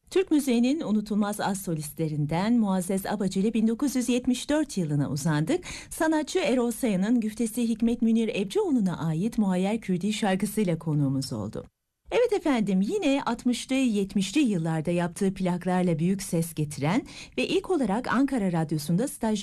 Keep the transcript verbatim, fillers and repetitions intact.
Türk müziğinin unutulmaz az solistlerinden Muazzez Abacı ile bin dokuz yüz yetmiş dört yılına uzandık. Sanatçı Erol Sayın'ın güftesi Hikmet Münir Ebcioğlu'na ait Muayyer Kürdi şarkısıyla konuğumuz oldu. Evet efendim, yine altmışlı yetmişli yıllarda yaptığı plaklarla büyük ses getiren ve ilk olarak Ankara Radyosu'nda stajyer